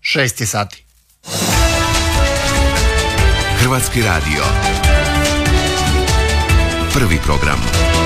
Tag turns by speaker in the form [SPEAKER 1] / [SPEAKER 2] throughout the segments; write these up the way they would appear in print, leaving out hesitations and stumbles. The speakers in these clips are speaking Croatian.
[SPEAKER 1] 6 sati.
[SPEAKER 2] Hrvatski radio. Prvi program.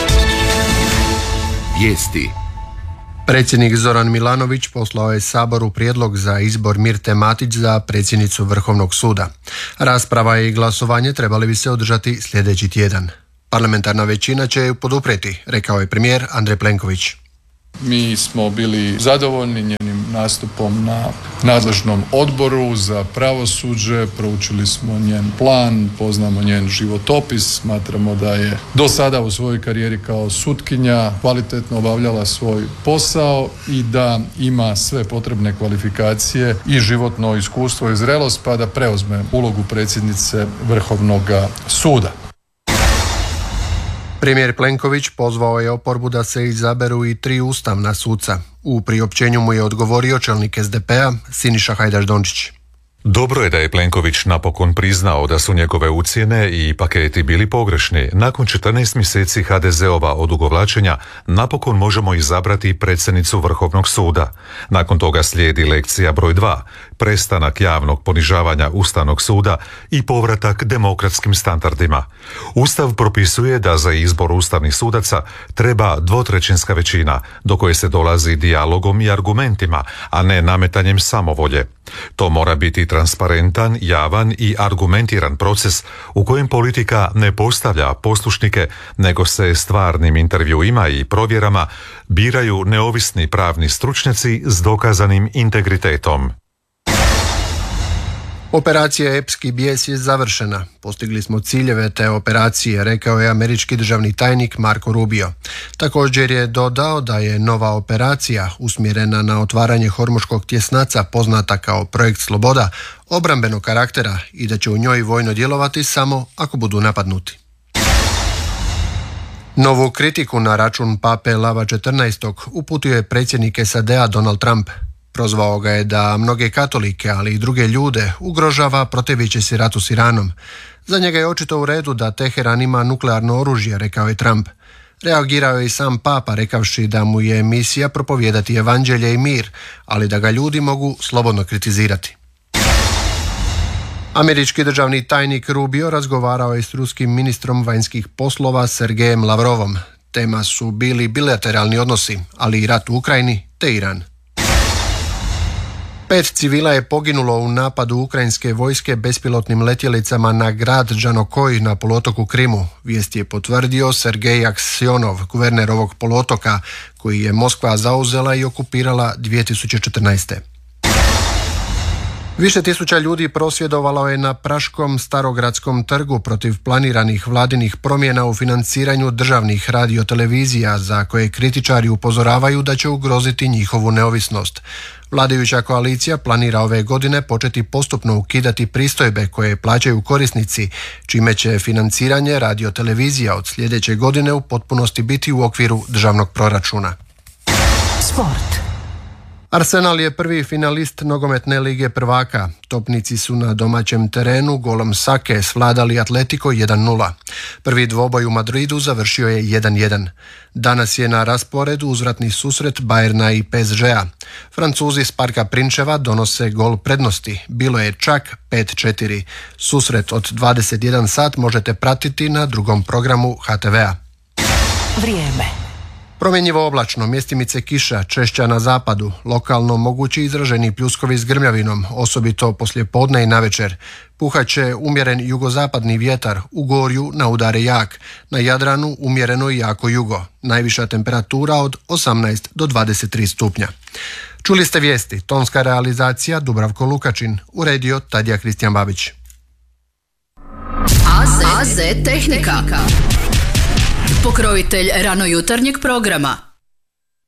[SPEAKER 2] Vijesti.
[SPEAKER 1] Predsjednik Zoran Milanović poslao je Saboru prijedlog za izbor Mirte Matić za predsjednicu Vrhovnog suda. Rasprava i glasovanje trebali bi se održati sljedeći tjedan. Parlamentarna većina će ju poduprijeti, rekao je premijer Andrej Plenković.
[SPEAKER 3] Mi smo bili zadovoljni njenim nastupom na nadležnom odboru za pravosuđe, proučili smo njen plan, poznamo njen životopis, smatramo da je do sada u svojoj karijeri kao sutkinja kvalitetno obavljala svoj posao i da ima sve potrebne kvalifikacije i životno iskustvo i zrelost pa da preuzme ulogu predsjednice Vrhovnog suda.
[SPEAKER 1] Premijer Plenković pozvao je oporbu da se izaberu i 3 ustavna suca. U priopćenju mu je odgovorio čelnik SDP-a Siniša Hajdaš Dončić.
[SPEAKER 4] Dobro je da je Plenković napokon priznao da su njegove ucjene i paketi bili pogrešni. Nakon 14 mjeseci HDZ-ova odugovlačenja napokon možemo izabrati predsjednicu Vrhovnog suda. Nakon toga slijedi lekcija broj 2, prestanak javnog ponižavanja Ustavnog suda i povratak demokratskim standardima. Ustav propisuje da za izbor ustavnih sudaca treba 2/3 većina, do koje se dolazi dijalogom i argumentima, a ne nametanjem samovolje. To mora biti transparentan, javan i argumentiran proces u kojem politika ne postavlja poslušnike, nego se stvarnim intervjuima i provjerama biraju neovisni pravni stručnjaci s dokazanim integritetom.
[SPEAKER 1] Operacija Epski bijes je završena. Postigli smo ciljeve te operacije, rekao je američki državni tajnik Marco Rubio. Također je dodao da je nova operacija usmjerena na otvaranje Hormuškog tjesnaca, poznata kao Projekt Sloboda, obrambenog karaktera i da će u njoj vojno djelovati samo ako budu napadnuti. Novu kritiku na račun pape Lava XIV uputio je predsjednik SAD-a Donald Trump. Prozvao ga je da mnoge katolike, ali i druge ljude ugrožava protivići se ratu s Iranom. Za njega je očito u redu da Teheran ima nuklearno oružje, rekao je Trump. Reagirao je i sam papa rekavši da mu je misija propovijedati evanđelje i mir, ali da ga ljudi mogu slobodno kritizirati. Američki državni tajnik Rubio razgovarao je s ruskim ministrom vanjskih poslova Sergejem Lavrovom. Tema su bili bilateralni odnosi, ali i rat u Ukrajini te Iran. 5 civila je poginulo u napadu ukrajinske vojske bespilotnim letjelicama na grad Džanokoj na poluotoku Krimu. Vijest je potvrdio Sergej Aksionov, guverner ovog poluotoka, koji je Moskva zauzela i okupirala 2014. Više tisuća ljudi prosvjedovalo je na Praškom Starogradskom trgu protiv planiranih vladinih promjena u financiranju državnih radiotelevizija, za koje kritičari upozoravaju da će ugroziti njihovu neovisnost. Vladajuća koalicija planira ove godine početi postupno ukidati pristojbe koje plaćaju korisnici, čime će financiranje radiotelevizija od sljedeće godine u potpunosti biti u okviru državnog proračuna.
[SPEAKER 5] Sport.
[SPEAKER 1] Arsenal je prvi finalist nogometne lige prvaka. Topnici su na domaćem terenu golom Sake svladali Atletico 1-0. Prvi dvoboj u Madridu završio je 1-1. Danas je na rasporedu uzvratni susret Bayerna i PSG-a. Francuzi s Parka Prinčeva donose gol prednosti. Bilo je čak 5-4. Susret od 21 sat možete pratiti na drugom programu HTV-a.
[SPEAKER 5] Vrijeme.
[SPEAKER 1] Promjenjivo oblačno, mjestimice kiša, češća na zapadu, lokalno mogući izraženi pljuskovi s grmljavinom, osobito poslije podne i navečer. Puhaće umjeren jugozapadni vjetar, u Gorju na udare jak, na Jadranu umjereno i jako jugo. Najviša temperatura od 18 do 23 stupnja. Čuli ste vijesti, tonska realizacija Dubravko Lukačin, uredio Tadija Kristijan Babić.
[SPEAKER 6] AZ Tehnika. Pokrovitelj ranojutarnjeg programa.